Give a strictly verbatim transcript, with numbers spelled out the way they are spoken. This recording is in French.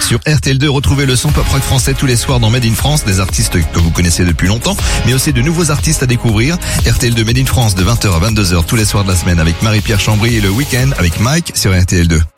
Sur R T L deux, retrouvez le son pop rock français tous les soirs dans Made in France, des artistes que vous connaissez depuis longtemps, mais aussi de nouveaux artistes à découvrir. R T L deux Made in France de vingt heures à vingt-deux heures tous les soirs de la semaine avec Marie-Pierre Chambry et le week-end avec Mike sur R T L deux.